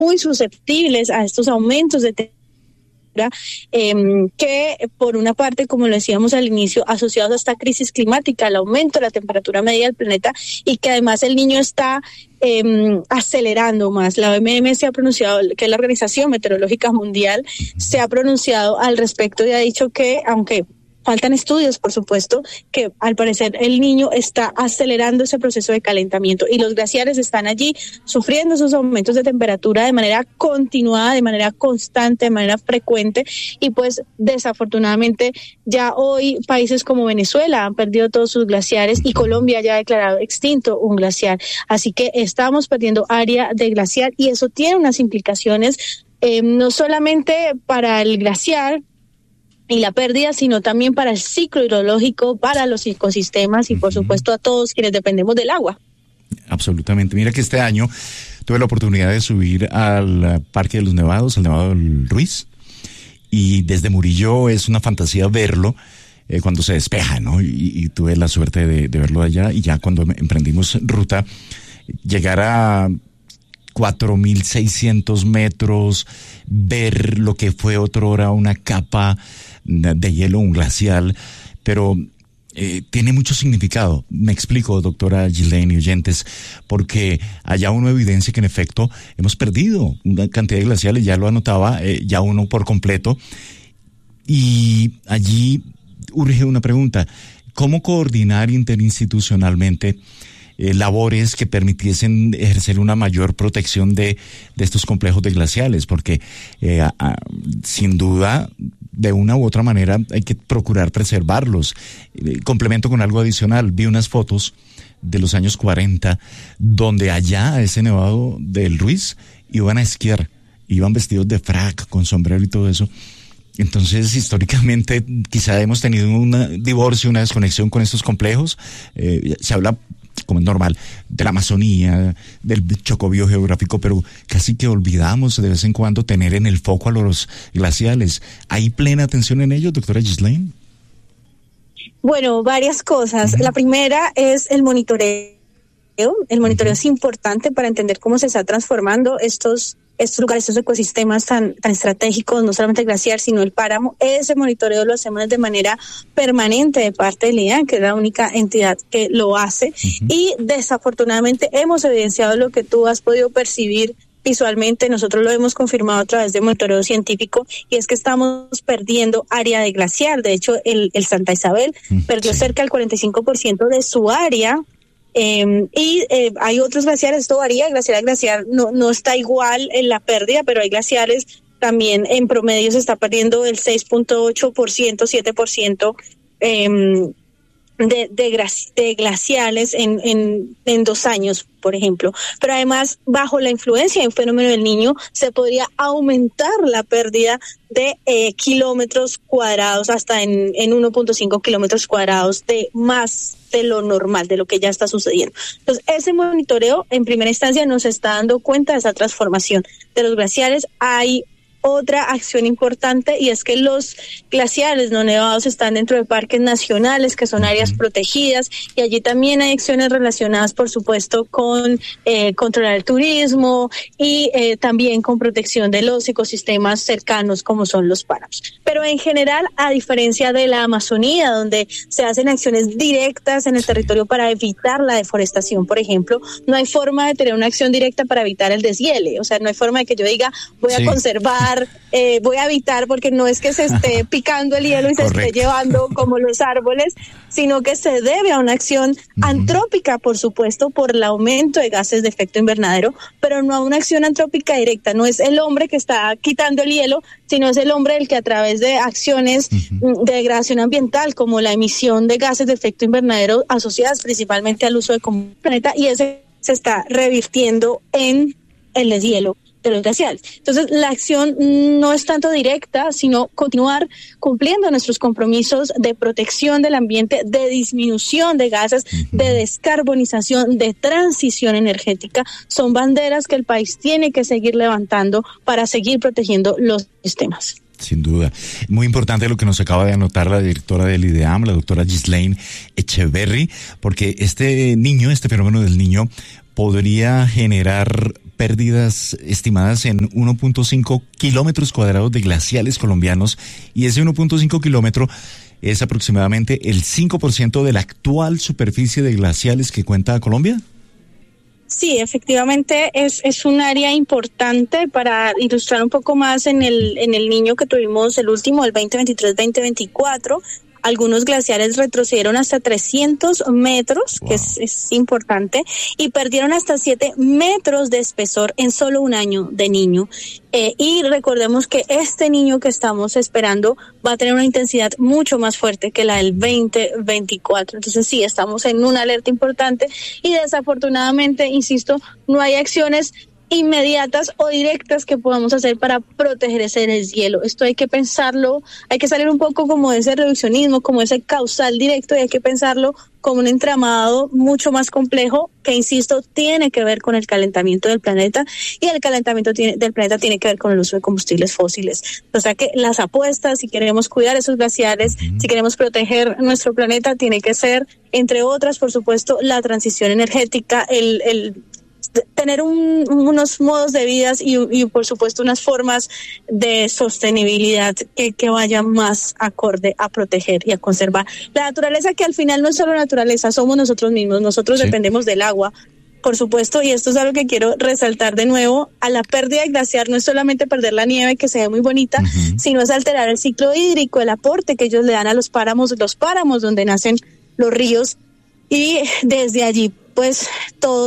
muy susceptibles a estos aumentos de temperatura, que por una parte, como lo decíamos al inicio, asociados a esta crisis climática, al aumento de la temperatura media del planeta, y que además el niño está acelerando más. La OMM se ha pronunciado, que es la Organización Meteorológica Mundial, se ha pronunciado al respecto y ha dicho que, aunque faltan estudios, por supuesto, que al parecer el niño está acelerando ese proceso de calentamiento y los glaciares están allí sufriendo esos aumentos de temperatura de manera continuada, de manera constante, de manera frecuente, y pues desafortunadamente ya hoy países como Venezuela han perdido todos sus glaciares y Colombia ya ha declarado extinto un glaciar. Así que estamos perdiendo área de glaciar y eso tiene unas implicaciones no solamente para el glaciar y la pérdida, sino también para el ciclo hidrológico, para los ecosistemas y por supuesto a todos quienes dependemos del agua. Absolutamente. Mira que este año tuve la oportunidad de subir al Parque de los Nevados, al Nevado del Ruiz, y desde Murillo es una fantasía verlo cuando se despeja, ¿no? Y tuve la suerte de verlo allá, y ya cuando emprendimos ruta, llegar a 4.600 metros, ver lo que fue otrora una capa de hielo, un glacial, pero tiene mucho significado. Me explico, doctora Ghislaine y oyentes, porque allá uno evidencia que en efecto hemos perdido una cantidad de glaciales, ya lo anotaba, ya uno por completo, y allí urge una pregunta: ¿cómo coordinar interinstitucionalmente labores que permitiesen ejercer una mayor protección de estos complejos de glaciales? Porque sin duda, de una u otra manera, hay que procurar preservarlos. Complemento con algo adicional. Vi unas fotos de los años 40, donde allá, a ese Nevado del Ruiz, iban a esquiar, iban vestidos de frac, con sombrero y todo eso. Entonces, históricamente, quizá hemos tenido un divorcio, una desconexión con estos complejos. Se habla, como es normal, de la Amazonía, del choco biogeográfico, pero casi que olvidamos de vez en cuando tener en el foco a los glaciales. ¿Hay plena atención en ellos, doctora Ghislaine? Bueno, varias cosas. La primera es el monitoreo. El monitoreo es importante para entender cómo se está transformando estos lugares, estos ecosistemas tan estratégicos, no solamente el glaciar, sino el páramo. Ese monitoreo lo hacemos de manera permanente de parte del IDEAM, que es la única entidad que lo hace. Y desafortunadamente hemos evidenciado lo que tú has podido percibir visualmente. Nosotros lo hemos confirmado a través de monitoreo científico, y es que estamos perdiendo área de glaciar. De hecho, el Santa Isabel perdió cerca del 45% de su área. Hay otros glaciares, esto varía, glaciar a glaciar no está igual en la pérdida, pero hay glaciares también en promedio se está perdiendo el 6.8%, 7% de glaciales en 2 años, por ejemplo. Pero además, bajo la influencia de un fenómeno del Niño, se podría aumentar la pérdida de kilómetros cuadrados hasta en 1.5 kilómetros cuadrados de más de lo normal, de lo que ya está sucediendo. Entonces, ese monitoreo en primera instancia nos está dando cuenta de esa transformación de los glaciares. Hay otra acción importante, y es que los glaciares no nevados están dentro de parques nacionales, que son áreas protegidas, y allí también hay acciones relacionadas, por supuesto, con controlar el turismo y también con protección de los ecosistemas cercanos, como son los páramos. Pero en general, a diferencia de la Amazonía, donde se hacen acciones directas en el territorio para evitar la deforestación, por ejemplo, no hay forma de tener una acción directa para evitar el deshiele. O sea, no hay forma de que yo diga, voy a conservar, voy a evitar, porque no es que se esté picando el hielo y se esté llevando como los árboles, sino que se debe a una acción antrópica, por supuesto, por el aumento de gases de efecto invernadero, pero no a una acción antrópica directa. No es el hombre que está quitando el hielo, sino es el hombre el que, a través de acciones de degradación ambiental, como la emisión de gases de efecto invernadero asociadas principalmente al uso de combustible del planeta, y ese se está revirtiendo en el deshielo de los glaciares. Entonces, la acción no es tanto directa, sino continuar cumpliendo nuestros compromisos de protección del ambiente, de disminución de gases, de descarbonización, de transición energética. Son banderas que el país tiene que seguir levantando para seguir protegiendo los sistemas. Sin duda. Muy importante lo que nos acaba de anotar la directora del IDEAM, la doctora Ghislaine Echeverry, porque este fenómeno del Niño podría generar pérdidas estimadas en 1.5 kilómetros cuadrados de glaciales colombianos, y ese 1.5 kilómetro es aproximadamente el 5% de la actual superficie de glaciales que cuenta Colombia. Sí, efectivamente es un área importante. Para ilustrar un poco más, en el niño que tuvimos, el último, el 2023-2024, algunos glaciares retrocedieron hasta 300 metros, wow, que es importante, y perdieron hasta 7 metros de espesor en solo un año de niño. Y recordemos que este niño que estamos esperando va a tener una intensidad mucho más fuerte que la del 2024. Entonces sí, estamos en una alerta importante y desafortunadamente, insisto, no hay acciones inmediatas o directas que podamos hacer para proteger ese deshielo. Esto hay que pensarlo, hay que salir un poco como de ese reduccionismo, como ese causal directo, y hay que pensarlo como un entramado mucho más complejo que, insisto, tiene que ver con el calentamiento del planeta, y el calentamiento del planeta tiene que ver con el uso de combustibles fósiles. O sea que las apuestas, si queremos cuidar esos glaciares, si queremos proteger nuestro planeta, tiene que ser, entre otras, por supuesto, la transición energética, el tener unos modos de vida y por supuesto unas formas de sostenibilidad que vayan más acorde a proteger y a conservar la naturaleza, que al final no es solo naturaleza, somos nosotros mismos. Nosotros dependemos del agua, por supuesto, y esto es algo que quiero resaltar de nuevo. A la pérdida de glaciar no es solamente perder la nieve, que se ve muy bonita, sino es alterar el ciclo hídrico, el aporte que ellos le dan a los páramos donde nacen los ríos, y desde allí pues todo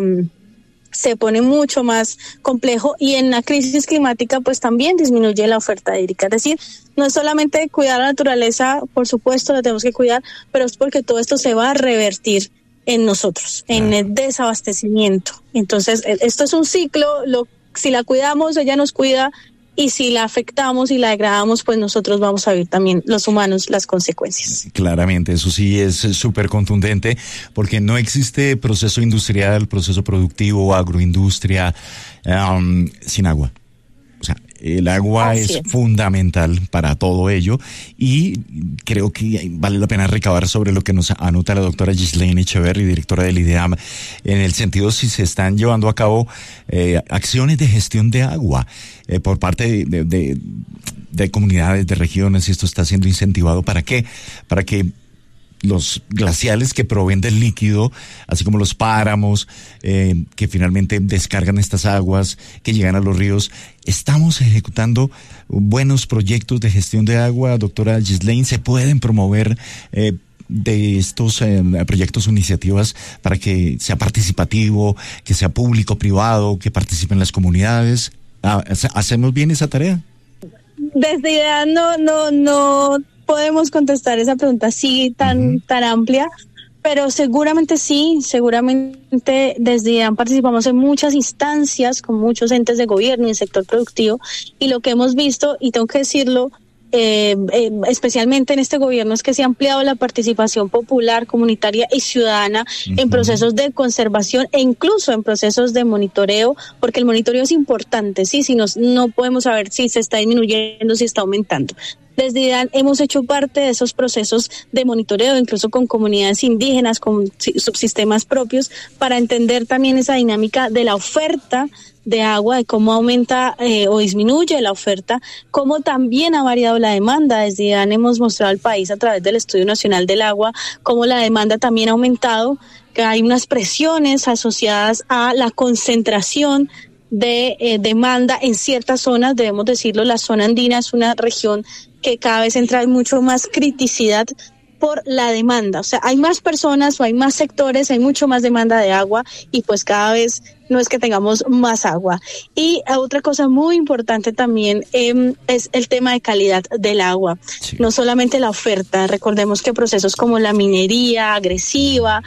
se pone mucho más complejo, y en la crisis climática pues también disminuye la oferta hídrica. Es decir, no es solamente cuidar la naturaleza, por supuesto la tenemos que cuidar, pero es porque todo esto se va a revertir en nosotros, en el desabastecimiento. Entonces, esto es un ciclo, si la cuidamos, ella nos cuida, y si la afectamos y la degradamos, pues nosotros vamos a vivir también, los humanos, las consecuencias. Claramente, eso sí es súper contundente, porque no existe proceso industrial, proceso productivo, agroindustria, sin agua. O sea, el agua es fundamental para todo ello, y creo que vale la pena recabar sobre lo que nos anota la doctora Ghislaine Echeverri, directora del IDEAM, en el sentido si se están llevando a cabo acciones de gestión de agua por parte de comunidades, de regiones, y esto está siendo incentivado. ¿Para qué? Para que los glaciales que proveen del líquido, así como los páramos que finalmente descargan estas aguas que llegan a los ríos, estamos ejecutando buenos proyectos de gestión de agua. Doctora Ghislaine, ¿se pueden promover de estos proyectos o iniciativas para que sea participativo, que sea público-privado, que participen las comunidades? ¿Hacemos bien esa tarea? Desde IDEAM no podemos contestar esa pregunta así tan amplia, pero seguramente sí, seguramente desde IDEAM participamos en muchas instancias con muchos entes de gobierno y el sector productivo, y lo que hemos visto, y tengo que decirlo, especialmente en este gobierno, es que se ha ampliado la participación popular, comunitaria y ciudadana en procesos de conservación e incluso en procesos de monitoreo, porque el monitoreo es importante, ¿sí? Si no podemos saber si se está disminuyendo, si está aumentando. Desde IDEAM hemos hecho parte de esos procesos de monitoreo, incluso con comunidades indígenas, con subsistemas propios, para entender también esa dinámica de la oferta de agua, de cómo aumenta o disminuye la oferta, cómo también ha variado la demanda. Desde IDEAM hemos mostrado al país, a través del Estudio Nacional del Agua, cómo la demanda también ha aumentado, que hay unas presiones asociadas a la concentración de demanda en ciertas zonas. Debemos decirlo, la zona andina es una región que cada vez entra en mucho más criticidad por la demanda. O sea, hay más personas o hay más sectores, hay mucho más demanda de agua, y pues cada vez no es que tengamos más agua. Y otra cosa muy importante también es el tema de calidad del agua. Sí. No solamente la oferta, recordemos que procesos como la minería agresiva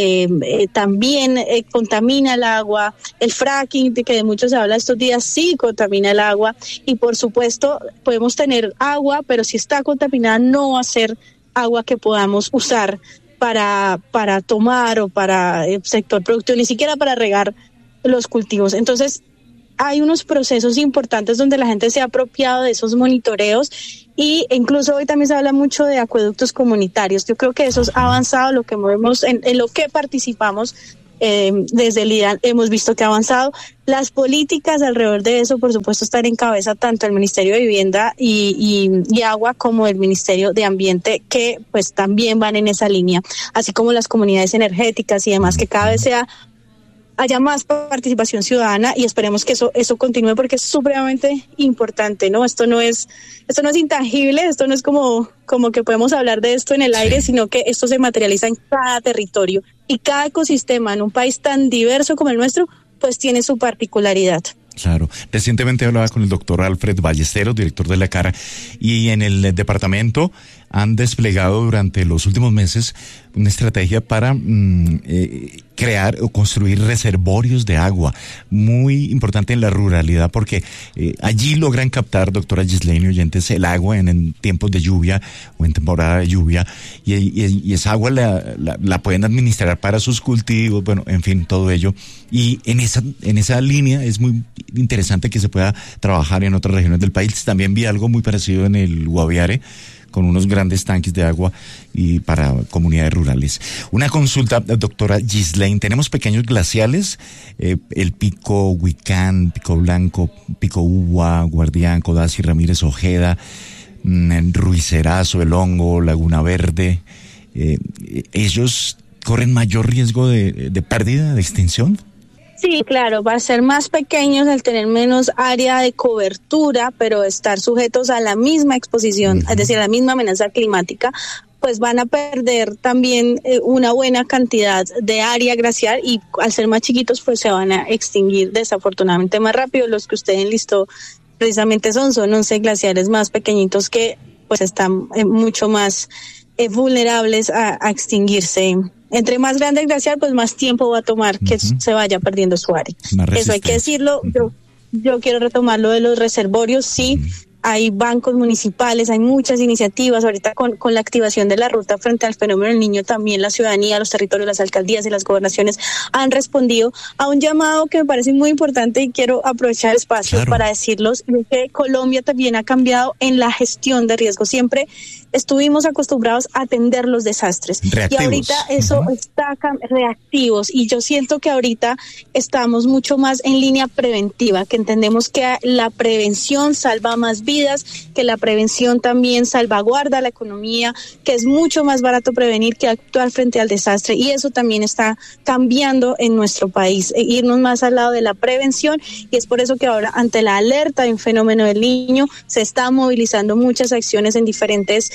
también contamina el agua, el fracking, de que de mucho se habla estos días, sí contamina el agua, y por supuesto podemos tener agua, pero si está contaminada no va a ser agua que podamos usar para tomar o para el sector productivo, ni siquiera para regar los cultivos. Entonces hay unos procesos importantes donde la gente se ha apropiado de esos monitoreos, y incluso hoy también se habla mucho de acueductos comunitarios. Yo creo que eso ha avanzado, lo que movemos, en lo que participamos desde el IDAN hemos visto que ha avanzado. Las políticas alrededor de eso, por supuesto, están en cabeza tanto el Ministerio de Vivienda y Agua como el Ministerio de Ambiente, que pues también van en esa línea, así como las comunidades energéticas y demás, que cada vez haya más participación ciudadana, y esperemos que eso continúe, porque es supremamente importante, ¿no? Esto no es intangible, esto no es como que podemos hablar de esto en el aire, sino que esto se materializa en cada territorio, y cada ecosistema en un país tan diverso como el nuestro pues tiene su particularidad. Claro. Recientemente hablaba con el doctor Alfred Ballesteros, director de la CARA, y en el departamento han desplegado durante los últimos meses una estrategia para crear o construir reservorios de agua, muy importante en la ruralidad, porque allí logran captar, doctora Ghislaine Oyentes, el agua en tiempos de lluvia o en temporada de lluvia, y esa agua la pueden administrar para sus cultivos, bueno, en fin, todo ello. Y en esa línea es muy interesante que se pueda trabajar en otras regiones del país. También vi algo muy parecido en el Guaviare, con unos grandes tanques de agua y para comunidades rurales. Una consulta, doctora Ghislaine. Tenemos pequeños glaciales, el Pico Huicán, Pico Blanco, Pico Uva, Guardián, Codazzi, Ramírez Ojeda, Ruizerazo, El Hongo, Laguna Verde. ¿Ellos corren mayor riesgo de pérdida, de extinción? Sí, claro, va a ser más pequeños al tener menos área de cobertura, pero estar sujetos a la misma exposición, es decir, a la misma amenaza climática, pues van a perder también una buena cantidad de área glacial, y al ser más chiquitos pues se van a extinguir desafortunadamente más rápido. Los que usted enlistó precisamente son 11 glaciares más pequeñitos que pues están mucho más vulnerables a extinguirse. Entre más grande el glaciar, pues más tiempo va a tomar que se vaya perdiendo su área. Eso hay que decirlo. Yo quiero retomar lo de los reservorios. Sí, hay bancos municipales, hay muchas iniciativas. Ahorita con la activación de la ruta frente al fenómeno del Niño, también la ciudadanía, los territorios, las alcaldías y las gobernaciones han respondido a un llamado que me parece muy importante, y quiero aprovechar el espacio para decirlos, que Colombia también ha cambiado en la gestión de riesgos. Siempre estuvimos acostumbrados a atender los desastres. Reactivos. Y ahorita eso está reactivos, y yo siento que ahorita estamos mucho más en línea preventiva, que entendemos que la prevención salva más vidas, que la prevención también salvaguarda la economía, que es mucho más barato prevenir que actuar frente al desastre, y eso también está cambiando en nuestro país, irnos más al lado de la prevención, y es por eso que ahora, ante la alerta de un fenómeno del Niño, se están movilizando muchas acciones en diferentes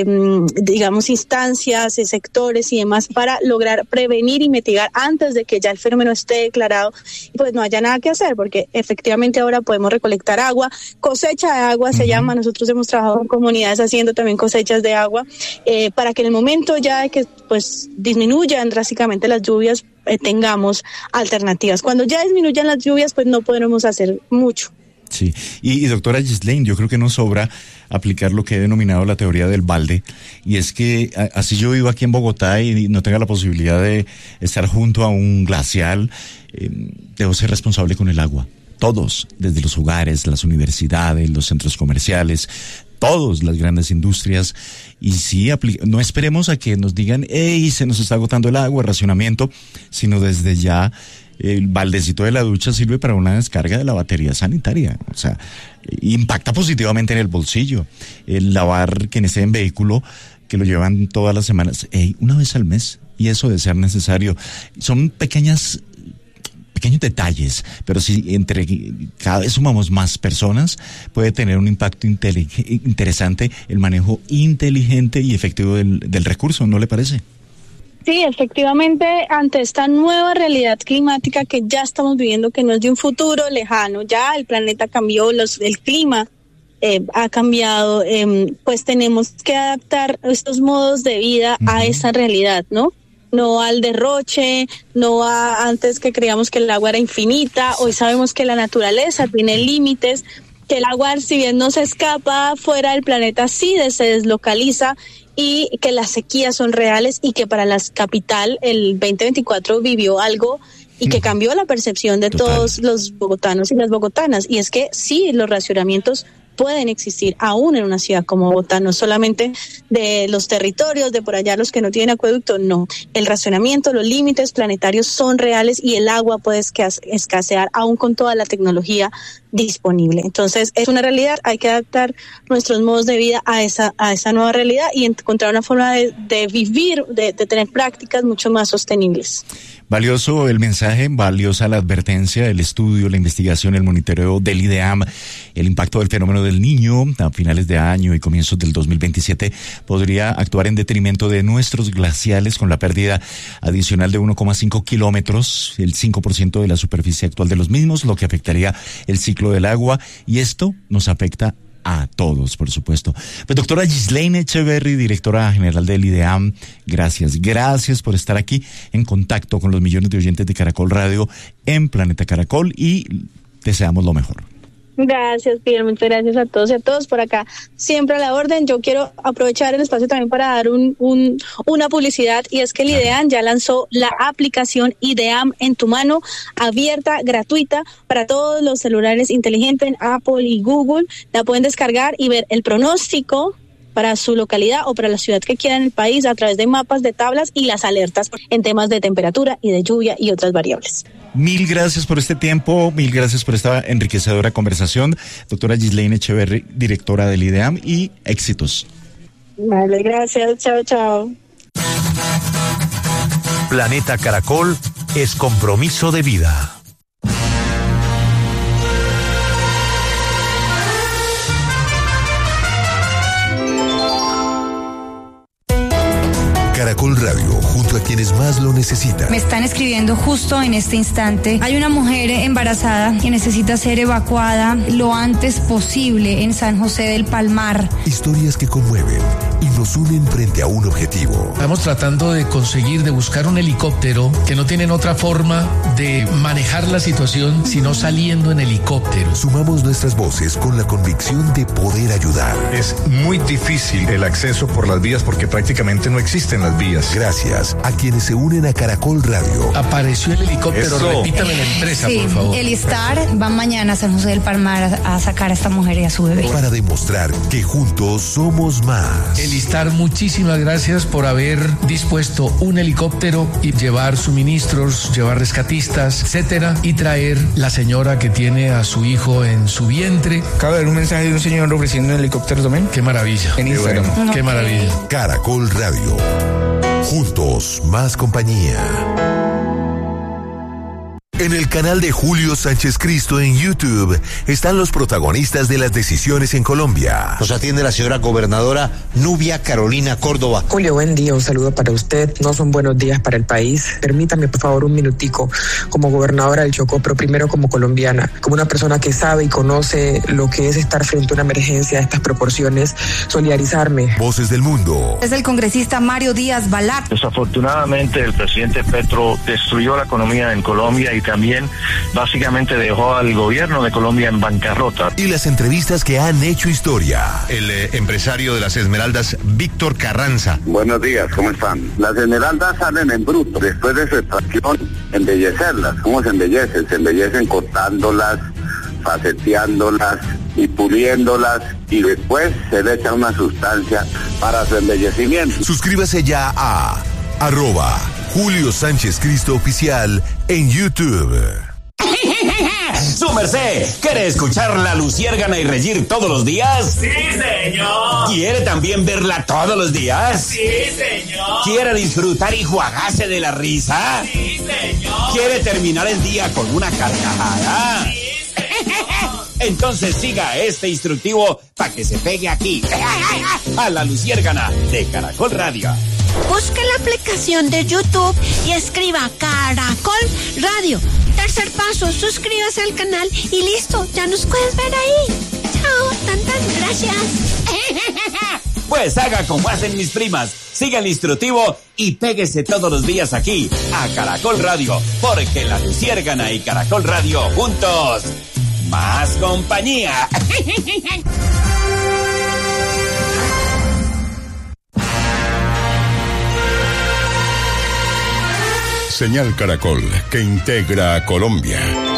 instancias, sectores y demás, para lograr prevenir y mitigar antes de que ya el fenómeno esté declarado y pues no haya nada que hacer, porque efectivamente ahora podemos recolectar agua, cosecha de agua se llama. Nosotros hemos trabajado en comunidades haciendo también cosechas de agua, para que en el momento ya de que pues disminuyan drásticamente las lluvias, tengamos alternativas. Cuando ya disminuyan las lluvias, pues no podremos hacer mucho. Sí, y doctora Ghislaine, yo creo que no sobra aplicar lo que he denominado la teoría del balde, y es que así yo vivo aquí en Bogotá y no tenga la posibilidad de estar junto a un glacial, debo ser responsable con el agua. Todos, desde los hogares, las universidades, los centros comerciales, todas las grandes industrias, y sí, no esperemos a que nos digan, hey, se nos está agotando el agua, racionamiento, sino desde ya. El baldecito de la ducha sirve para una descarga de la batería sanitaria, o sea, impacta positivamente en el bolsillo. El lavar quienes esté en vehículo, que lo llevan todas las semanas, una vez al mes, y eso de ser necesario. Son pequeños detalles, pero si cada vez sumamos más personas, puede tener un impacto interesante el manejo inteligente y efectivo del recurso, ¿no le parece? Sí, efectivamente, ante esta nueva realidad climática que ya estamos viviendo, que no es de un futuro lejano, ya el planeta cambió, el clima ha cambiado, pues tenemos que adaptar estos modos de vida a esa realidad, ¿no? No al derroche, no a antes que creíamos que el agua era infinita. Hoy sabemos que la naturaleza tiene límites, que el agua, si bien no se escapa fuera del planeta, sí se deslocaliza, y que las sequías son reales, y que para la capital el 2024 vivió algo y que cambió la percepción de todos los bogotanos y las bogotanas, y es que sí, los racionamientos pueden existir aún en una ciudad como Bogotá, no solamente de los territorios, de por allá los que no tienen acueducto, no. El racionamiento, los límites planetarios son reales y el agua puede escasear aún con toda la tecnología disponible. Entonces, es una realidad, hay que adaptar nuestros modos de vida a esa nueva realidad y encontrar una forma de vivir, de tener prácticas mucho más sostenibles. Valioso el mensaje, valiosa la advertencia, el estudio, la investigación, el monitoreo del IDEAM, el impacto del fenómeno del Niño a finales de año y comienzos del 2027 podría actuar en detrimento de nuestros glaciales con la pérdida adicional de 1,5 kilómetros, el 5% de la superficie actual de los mismos, lo que afectaría el ciclo del agua, y esto nos afecta a todos, por supuesto. Pues doctora Ghislaine Echeverry, directora general del IDEAM, gracias por estar aquí en contacto con los millones de oyentes de Caracol Radio en Planeta Caracol y deseamos lo mejor. Gracias, Pierre, muchas gracias a todos y a todos por acá, siempre a la orden. Yo quiero aprovechar el espacio también para dar una publicidad, y es que el IDEAM ya lanzó la aplicación IDEAM en tu mano, abierta, gratuita, para todos los celulares inteligentes en Apple y Google. La pueden descargar y ver el pronóstico para su localidad o para la ciudad que quieran en el país a través de mapas, de tablas y las alertas en temas de temperatura y de lluvia y otras variables. Mil gracias por este tiempo, mil gracias por esta enriquecedora conversación, doctora Ghislaine Echeverry, directora del IDEAM, y éxitos. Vale, gracias, chao. Planeta Caracol es compromiso de vida. Caracol Radio, junto a quienes más lo necesitan. Me están escribiendo justo en este instante. Hay una mujer embarazada que necesita ser evacuada lo antes posible en San José del Palmar. Historias que conmueven y nos unen frente a un objetivo. Estamos tratando de buscar un helicóptero, que no tienen otra forma de manejar la situación sino saliendo en helicóptero. Sumamos nuestras voces con la convicción de poder ayudar. Es muy difícil el acceso por las vías porque prácticamente no existen las vías. Gracias a quienes se unen a Caracol Radio. Apareció el helicóptero, repítame la empresa, sí, por favor. El ISTAR va mañana a San José del Palmar a sacar a esta mujer y a su bebé. Para demostrar que juntos somos más. El ISTAR, muchísimas gracias por haber dispuesto un helicóptero y llevar suministros, llevar rescatistas, etcétera, y traer la señora que tiene a su hijo en su vientre. Acabo de ver un mensaje de un señor ofreciendo un helicóptero también. Qué maravilla. En Instagram. Bueno, qué maravilla. Caracol Radio. Juntos, más compañía. En el canal de Julio Sánchez Cristo en YouTube están los protagonistas de las decisiones en Colombia. Nos atiende la señora gobernadora Nubia Carolina Córdoba. Julio, buen día, un saludo para usted. No son buenos días para el país. Permítame, por favor, un minutico como gobernadora del Chocó, pero primero como colombiana, como una persona que sabe y conoce lo que es estar frente a una emergencia de estas proporciones, solidarizarme. Voces del mundo. Es el congresista Mario Díaz Balart. Desafortunadamente, el presidente Petro destruyó la economía en Colombia y también básicamente dejó al gobierno de Colombia en bancarrota. Y las entrevistas que han hecho historia. El empresario de las Esmeraldas, Víctor Carranza. Buenos días, ¿cómo están? Las Esmeraldas salen en bruto. Después de su extracción, embellecerlas. ¿Cómo se embellecen? Se embellecen cortándolas, faceteándolas y puliéndolas, y después se le echa una sustancia para su embellecimiento. Suscríbase ya a @Julio Sánchez Cristo Oficial en YouTube. ¡Su merced! ¿Quiere escuchar La Luciérgana y reír todos los días? ¡Sí, señor! ¿Quiere también verla todos los días? ¡Sí, señor! ¿Quiere disfrutar y juagarse de la risa? ¡Sí, señor! ¿Quiere terminar el día con una carcajada? ¡Sí, señor! Entonces siga este instructivo para que se pegue aquí, a La Luciérgana de Caracol Radio. Busque la aplicación de YouTube y escriba Caracol Radio. Tercer paso, suscríbase al canal y listo, ya nos puedes ver ahí. Chao, gracias. Pues haga como hacen mis primas, siga el instructivo y péguese todos los días aquí, a Caracol Radio, porque La Luciérgana y Caracol Radio juntos, más compañía. Señal Caracol, que integra a Colombia.